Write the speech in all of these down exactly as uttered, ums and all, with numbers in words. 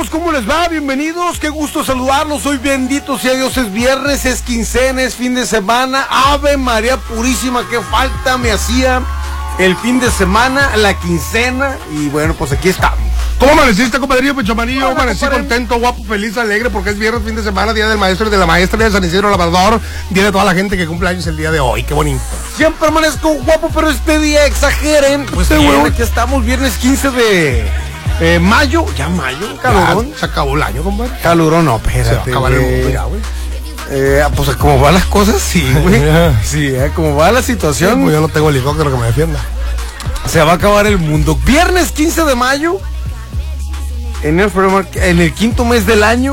amigos, ¿cómo les va? Bienvenidos, qué gusto saludarlos. Hoy bendito sea Dios, es viernes, es quincena, es fin de semana. Ave María Purísima, qué falta me hacía el fin de semana, la quincena. Y bueno, pues aquí estamos. ¿Cómo amaneciste, compadrillo Pecho Amarillo? Amanecí contento, guapo, feliz, alegre, porque es viernes, fin de semana, día del maestro y de la maestra, día de San Isidro Labrador, día de toda la gente que cumple años el día de hoy. Qué bonito. Siempre amanezco guapo, pero este día exageren. Pues sí, bien, bueno. aquí estamos, viernes quince de eh, mayo. Ya mayo, calorón. Ya, se acabó el año, compadre. Calorón, no, Se va a espérate, acabar el güey. mundo ya, güey. Eh, pues como van las cosas, sí, güey. Sí, eh, como va la situación, Sí, pues yo no tengo helicóptero que me defienda. se va a acabar el mundo. Viernes quince de mayo, en el, en el quinto mes del año,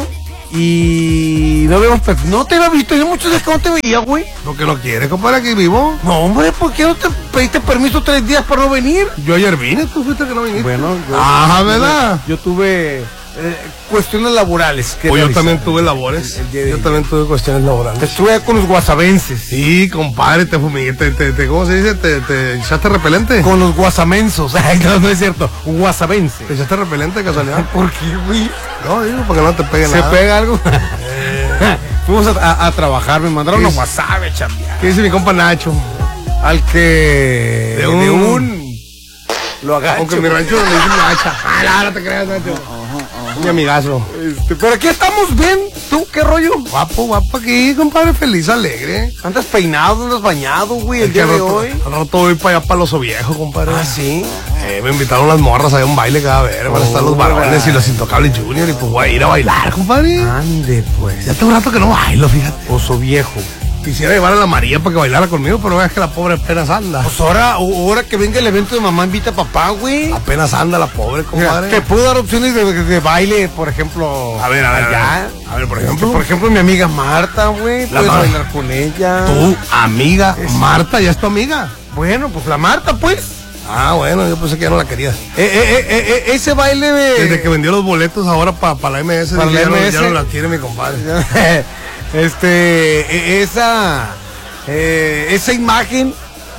y no vemos, no te había visto, yo muchos días que no te veía, güey. Lo que no quiere, compadre, aquí vivo. No, hombre, ¿por qué no te pediste permiso tres días para no venir? Yo ayer vine, tú fuiste que no viniste. Bueno, yo, Ajá, ¿verdad? Yo, yo tuve eh, cuestiones laborales. que Pues yo realizar. también tuve labores. El- el día de Yo ayer. también tuve cuestiones laborales. Estuve allá con los guasavenses. Sí, compadre, te fumigué, te, te, te, ¿cómo se dice? ¿Te, te echaste repelente? Con los guasamensos. Ay, no, no es cierto. Un guasavense. ¿Te echaste repelente de casualidad? ¿Por qué, güey? No, digo, porque no te pegue ¿Se nada. pega algo? Fuimos a, a- a trabajar, me mandaron ¿Qué a es? Guasave, chambear. ¿Qué dice mi compa Nacho? Al que... De un- Lo agacho. Aunque mi rancho le dice Nacha. Ah, no, no te creas, Nacho. Mi amigazo. Este, pero aquí estamos bien. ¿Tú qué rollo? Guapo, guapo aquí, compadre, feliz, alegre. Andas peinado, andas bañado, güey, el Es que día de al rato- hoy. Al rato voy para allá, para los Viejo, compadre. Ah, sí. Eh, me invitaron las morras a un baile cada vez. Van a estar los varones y los Intocables Junior. Y pues voy a ir a bailar, compadre. Ande, pues. Ya tengo un rato que no bailo, fíjate. Oso viejo. Quisiera llevar a la María para que bailara conmigo, pero es que la pobre apenas anda. Pues ahora, ahora que venga el evento de mamá invita a papá, güey. Apenas anda la pobre, compadre. Te puedo dar opciones de, de- de baile, por ejemplo. A ver, a ver, a allá. ver. A ver, por ejemplo. Por ejemplo, mi amiga Marta, güey. La Puedes Mar- bailar con ella. Tu amiga Es- Marta, ya es tu amiga. Bueno, pues la Marta, pues. Ah, bueno, yo pensé que ya no la querías. Eh, eh, eh, eh, eh, ese baile de... Desde que vendió los boletos ahora para la M S, Para dije, la ya, no, M S. ya no la quiere mi compadre. este, eh, esa, eh, esa imagen,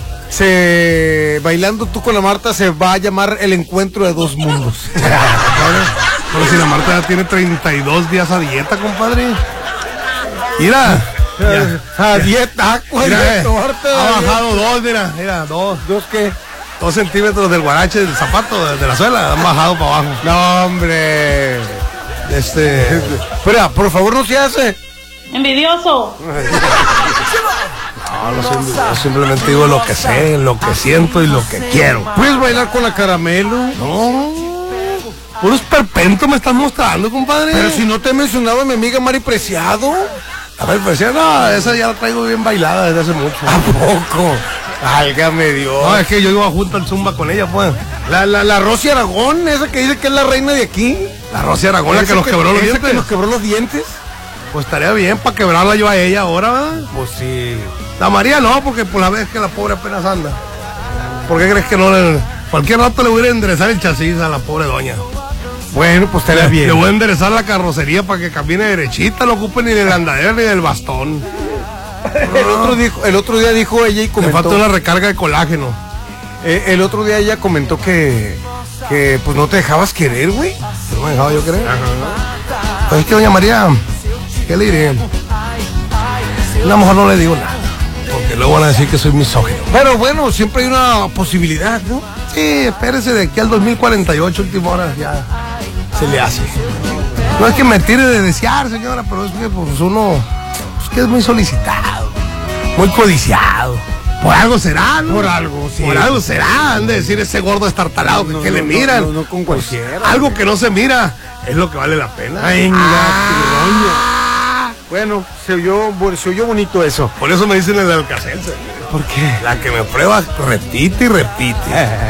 se, bailando tú con la Marta, se va a llamar el encuentro de dos mundos. Pero si la Marta ya tiene treinta y dos días a dieta, compadre. Mira. Ya. A dieta, ¿cuál Mira, es eh, torta? ha bajado dos, mira, mira, dos. ¿Dos qué? Dos centímetros del guarache del zapato, de, de la suela, han bajado para abajo. No, hombre. Este. Espera, por favor, no se hace. Envidioso. No, no soy envidioso, simplemente digo lo que sé, lo que siento y lo que quiero. ¿Puedes bailar con la caramelo? No. Puros perpentos me estás mostrando, compadre. Pero si no te he mencionado a mi amiga Mari Preciado. A ver, pues ya no, esa ya la traigo bien bailada desde hace mucho. ¿A poco? Válgame Dios. No, es que yo iba junto al Zumba con ella, pues. La, la, la Rosy Aragón, esa que dice que es la reina de aquí. La Rosy Aragón, la que Esa nos quebró los esa dientes. que nos quebró los dientes. Pues estaría bien para quebrarla yo a ella ahora, ¿verdad? Pues sí. La María no, porque por la vez que la pobre apenas anda. ¿Por qué crees que no le... Cualquier rato le voy a ir a enderezar el chasis a la pobre doña. Bueno, pues estaría Le, bien. le voy a enderezar la carrocería para que camine derechita, no ocupe ni del andadero ni del bastón. El otro, dijo, el otro día dijo ella y Le comentó. falta una recarga de colágeno. eh, el otro día ella comentó que, que pues no te dejabas querer, güey. No me dejaba yo creer. Pues es que doña María, ¿qué le diré? A lo mejor no le digo nada, porque luego van a decir que soy misógino. Pero bueno, siempre hay una posibilidad, ¿no? Sí, espérese de aquí al dos mil cuarenta y ocho, última hora, ya se le hace. No es que me tire de desear, señora, pero es que pues uno, pues que es muy solicitado, muy codiciado. Por algo será, ¿no? Por algo, sí. Por algo será, han de decir ese gordo estartalado que, No, que no, le no, miran. no, no con Pues, cualquiera. algo que no se mira es lo que vale la pena. Venga, Ah. Bueno, se oyó, se oyó bonito eso. Por eso me dicen el alcacelce. ¿Por qué? La que me prueba repite y repite.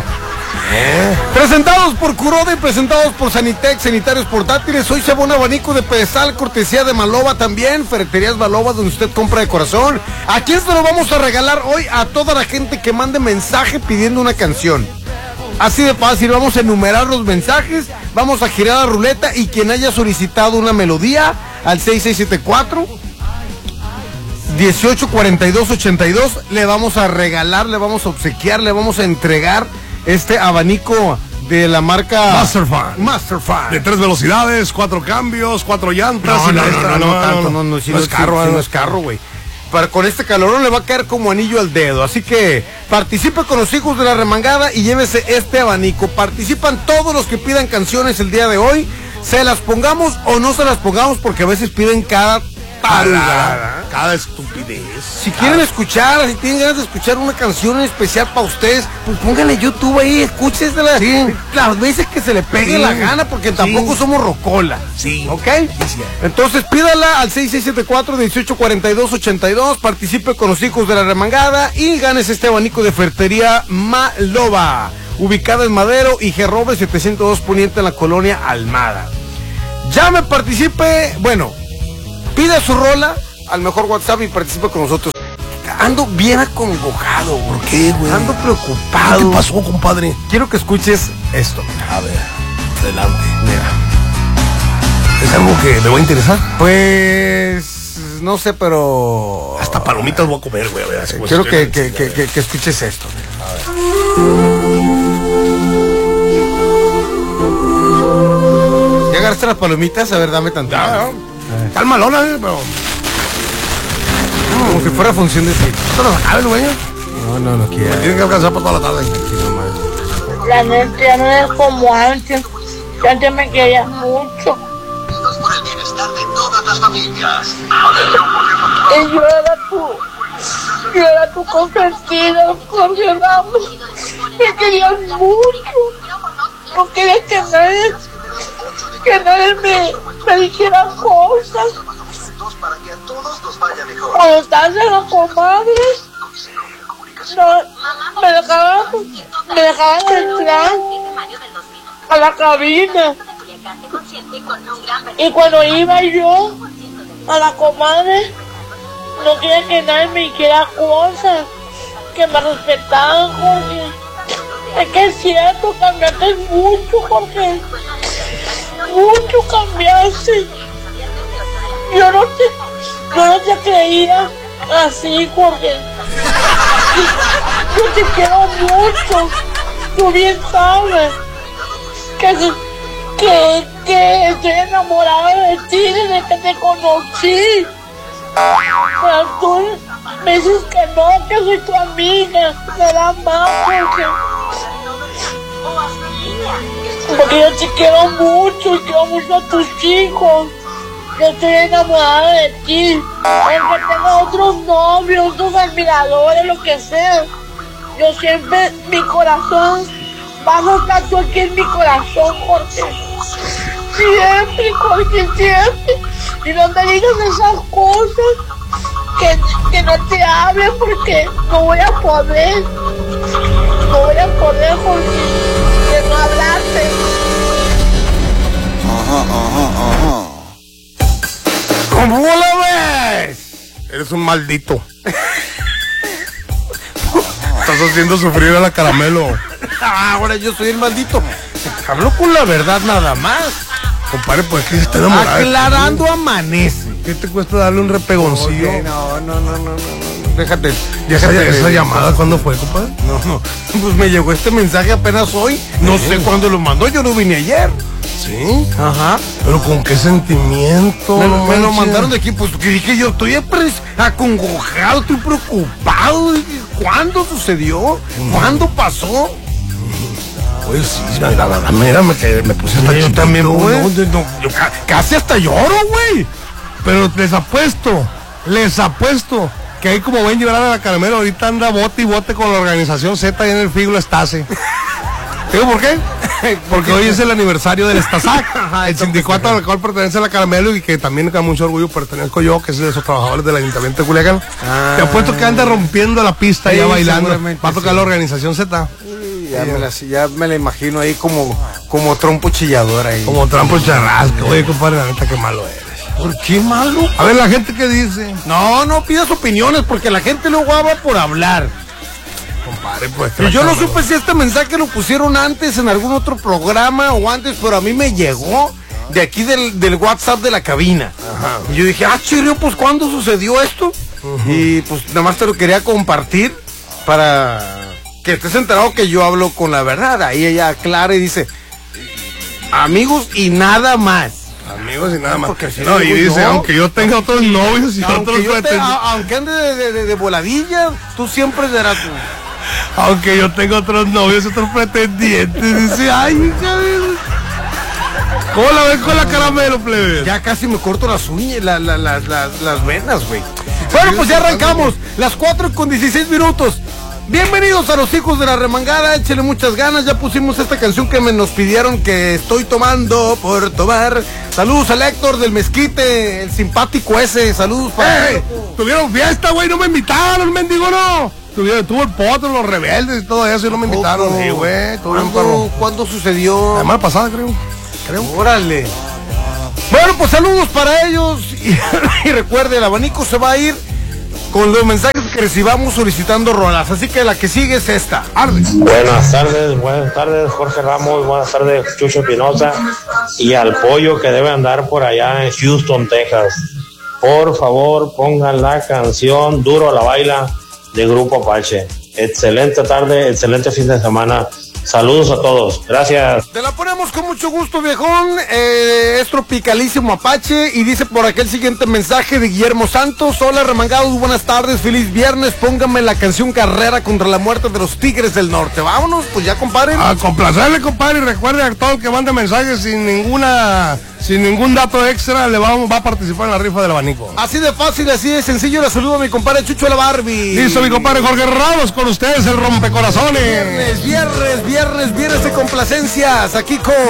¿Eh? Presentados por Curode, presentados por Sanitec, Sanitarios Portátiles. Hoy se va un abanico de pedestal, cortesía de Maloba también. Ferreterías Maloba, donde usted compra de corazón. ¿A quién se lo vamos a regalar hoy? A toda la gente que mande mensaje pidiendo una canción. Así de fácil, vamos a enumerar los mensajes, vamos a girar la ruleta y quien haya solicitado una melodía al seis seis siete cuatro dieciocho cuarenta y dos ochenta y dos le vamos a regalar, le vamos a obsequiar, le vamos a entregar este abanico de la marca Masterfan. Masterfan. De tres velocidades, cuatro cambios, cuatro llantas. No, y no, la no, esta, no, no, tanto, no, no, si no es carro, si no es carro, güey. Para con este calorón le va a caer como anillo al dedo, así que participe con los hijos de la remangada y llévese este abanico. Participan todos los que pidan canciones el día de hoy, se las pongamos o no se las pongamos, porque a veces piden cada tarugada, cada estupidez. Si cada... quieren escuchar, si tienen ganas de escuchar una canción especial para ustedes, pues pónganle YouTube ahí, escúchesela, sí, las veces que se le pegue sí, la gana, porque tampoco sí. somos rocola. Sí. ¿Ok? Sí, sí. Entonces pídala al seis seis siete cuatro, dieciocho cuarenta y dos, ochenta y dos, participe con los hijos de la remangada y ganes este abanico de ferretería Maloba, ubicada en Madero y Gerrobe setecientos dos Poniente en la colonia Almada. Llame, participe, bueno, pida su rola al mejor WhatsApp y participe con nosotros. Ando bien acongojado, ¿por qué, güey? Ando preocupado. ¿Qué te pasó, compadre? Quiero que escuches esto. A ver, adelante. Mira. ¿Es algo que me va a interesar? Pues no sé, pero hasta palomitas voy a comer, güey. A ver, eh, quiero que, que, que, que, que escuches esto. A ver. ¿Ya agarraste las palomitas? A ver, dame tanto. Ya, ya. Está malona, eh, pero como si fuera función de cine. ¿Esto no se acabe, güey? No, no, no quiero. Tienen que alcanzar para toda la tarde. La neta ya no es como antes. Que antes me quería mucho. Por el bienestar de todas las familias. Y yo era tu, yo era tu consentido, Jorge Ramos. Me querías mucho. No quería que nadie, que nadie me, me dijera cosas. Cuando estabas en la comadre, no, me dejaban, me dejaban entrar a la cabina. Y cuando iba yo a la comadre, no quería que nadie me dijera cosas, que me respetaban, Jorge. Es que es cierto, cambiaste mucho, Jorge. Mucho cambiaste. Yo no te, yo no te creía así, Jorge. Yo te quiero mucho. Tú bien sabes que, que, que estoy enamorada de ti desde que te conocí. Pero tú me dices que no, que soy tu amiga. Me da más, Jorge. Porque yo te quiero mucho y quiero mucho a tus hijos. Yo estoy enamorada de ti. Aunque tenga otros novios, otros admiradores, lo que sea. Yo siempre, mi corazón, vas a estar tú aquí en mi corazón, Jorge. Siempre, Jorge, siempre. Y no me digas esas cosas, que, que no te hable porque no voy a poder. No voy a poder, Jorge, de no hablarte. Ajá, ajá, ajá. ¿Cómo lo ves? Eres un maldito. Estás haciendo sufrir a la Caramelo. Ah, ahora yo soy el maldito. Hablo con la verdad nada más. Compadre, pues que se está enamorado. Aclarando amanece. ¿Qué te cuesta darle un repegoncillo? Oye, no, no, no, no, no, no. Déjate. ¿Esa, déjate esa llamada cuándo fue, compadre? No, no. Pues me llegó este mensaje apenas hoy. No sé cuándo lo mandó, yo no vine ayer. ¿Sí? Ajá. ¿Pero con qué sentimiento? Me, me lo mandaron de aquí, pues que dije yo, estoy acongojado, estoy preocupado. ¿Cuándo sucedió? ¿Cuándo pasó? Pues sí, la verdad, mira, me, me puse hasta yo también, güey. No, no, yo casi hasta lloro, güey. Pero les apuesto, les apuesto que ahí como ven llorar a la Caramelo, ahorita anda bote y bote con la organización Z ahí en el Figlo Estase. ¿Digo por qué? Porque hoy es el aniversario del Estasac, el sindicato al cual pertenece a la Caramelo y que también con mucho orgullo pertenezco yo, que es de esos trabajadores del Ayuntamiento de Culiacán. Ah, te apuesto que anda rompiendo la pista sí, ya bailando. Va a tocar sí. La organización Z. Sí, ya, me la, ya me la imagino ahí como, como trompo chillador ahí. Como trompo charrasco. Oye, compadre, la neta, qué malo eres. ¿Por qué malo? A ver, la gente que dice. No, no pidas opiniones porque la gente luego habla por hablar. Compadre, pues. Y yo no supe si este mensaje lo pusieron antes en algún otro programa o antes, pero a mí me llegó de aquí del, del WhatsApp de la cabina. Ajá. Y yo dije, ah, chirrio, pues ¿cuándo sucedió esto? Uh-huh. Y pues nada más te lo quería compartir para que estés enterado que yo hablo con la verdad. Ahí ella aclara y dice, amigos y nada más. Amigos y nada más. Porque si no, y digo dice, yo, aunque yo tenga otros novios y aunque otros yo te- pretendientes. a- aunque ande de, de, de, de voladilla, tú siempre serás tú. Aunque yo tenga otros novios y otros pretendientes. Dice, ay, hija de... ¿Cómo la ves con la caramelo, plebe? Ya casi me corto las uñas, la, la, la, la- las venas, güey. Bueno, pues ya arrancamos. Las cuatro con dieciséis minutos. Bienvenidos a los hijos de la remangada. Échale muchas ganas. Ya pusimos esta canción que me nos pidieron, que estoy tomando por tomar. Saludos al Héctor del Mezquite, el simpático ese. Saludos para ¡Ey! Tuvieron fiesta, güey, no me invitaron, mendigo, no. Tuvieron, tuvo el potro, los rebeldes y todo eso y no me invitaron. Sí, güey, todo bien, ¿Cuándo, perro. ¿Cuándo sucedió? La semana pasada, creo. Creo. Órale. Bueno, pues saludos para ellos. Y, y recuerde, el abanico se va a ir con los mensajes que recibamos solicitando rolas. Así que la que sigue es esta. Arde. Buenas tardes, buenas tardes Jorge Ramos, buenas tardes Chucho Espinosa y al pollo que debe andar por allá en Houston, Texas. Por favor, pongan la canción Duro a la Baila de Grupo Apache. Excelente tarde, excelente fin de semana. Saludos a todos, gracias. Te la ponemos con mucho gusto, viejón. Eh, es Tropicalísimo Apache. Y dice por acá el siguiente mensaje de Guillermo Santos. Hola, remangados, buenas tardes, feliz viernes. Póngame la canción Carrera contra la muerte de los Tigres del Norte. Vámonos, pues ya, compadre. A complacerle, compadre, y recuerde a todo el que mande mensajes sin ninguna, sin ningún dato extra, le vamos, va a participar en la rifa del abanico. Así de fácil, así de sencillo. Le saludo a mi compadre Chucho la Barbie. Listo, mi compadre Jorge Ramos, con ustedes el rompecorazones. Viernes, viernes, viernes, viernes de complacencias. Aquí con